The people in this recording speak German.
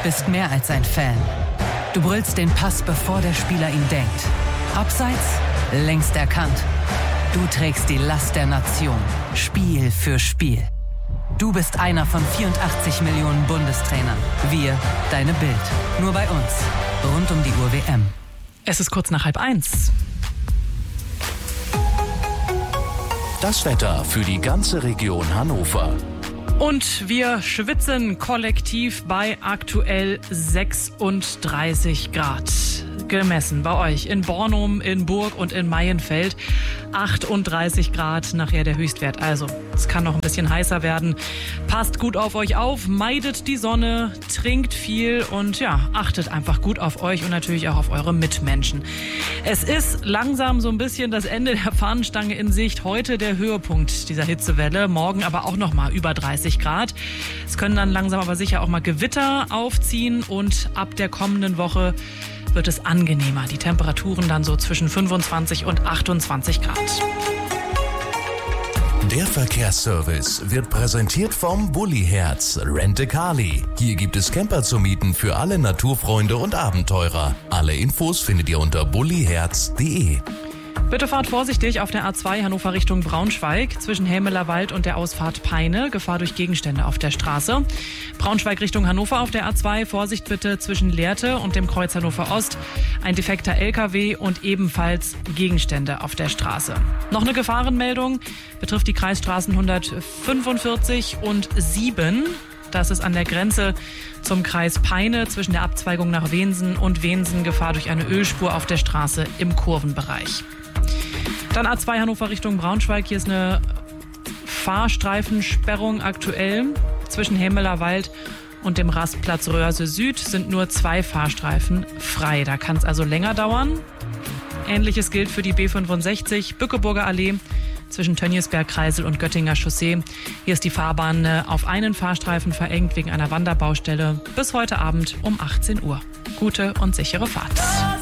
bist mehr als ein Fan. Du brüllst den Pass, bevor der Spieler ihn denkt. Abseits? Längst erkannt. Du trägst die Last der Nation. Spiel für Spiel. Du bist einer von 84 Millionen Bundestrainern. Wir, deine Bild. Nur bei uns. Rund um die Uhr WM. Es ist kurz nach 12:30. Das Wetter für die ganze Region Hannover. Und wir schwitzen kollektiv bei aktuell 36 Grad. Gemessen bei euch in Bornum, in Burg und in Maienfeld. 38 Grad nachher der Höchstwert. Also, es kann noch ein bisschen heißer werden. Passt gut auf euch auf, meidet die Sonne, trinkt viel und ja, achtet einfach gut auf euch und natürlich auch auf eure Mitmenschen. Es ist langsam so ein bisschen das Ende der Fahnenstange in Sicht. Heute der Höhepunkt dieser Hitzewelle, morgen aber auch noch mal über 30 Grad. Es können dann langsam aber sicher auch mal Gewitter aufziehen und ab der kommenden Woche wird es angenehmer. Die Temperaturen dann so zwischen 25 und 28 Grad. Der Verkehrsservice wird präsentiert vom Bulli-Herz Rent-A-Carly. Hier gibt es Camper zu mieten für alle Naturfreunde und Abenteurer. Alle Infos findet ihr unter bulliherz.de. Bitte fahrt vorsichtig auf der A2 Hannover Richtung Braunschweig zwischen Hämeler Wald und der Ausfahrt Peine. Gefahr durch Gegenstände auf der Straße. Braunschweig Richtung Hannover auf der A2. Vorsicht bitte zwischen Lehrte und dem Kreuz Hannover Ost. Ein defekter LKW und ebenfalls Gegenstände auf der Straße. Noch eine Gefahrenmeldung betrifft die Kreisstraßen 145 und 7. Das ist an der Grenze zum Kreis Peine zwischen der Abzweigung nach Wensen und Wensen. Gefahr durch eine Ölspur auf der Straße im Kurvenbereich. Dann A2 Hannover Richtung Braunschweig. Hier ist eine Fahrstreifensperrung aktuell. Zwischen Hämeler Wald und dem Rastplatz Röhrse Süd sind nur 2 Fahrstreifen frei. Da kann es also länger dauern. Ähnliches gilt für die B65 Bückeburger Allee zwischen Tönniesberg-Kreisel und Göttinger Chaussee. Hier ist die Fahrbahn auf einen Fahrstreifen verengt wegen einer Wanderbaustelle bis heute Abend um 18 Uhr. Gute und sichere Fahrt.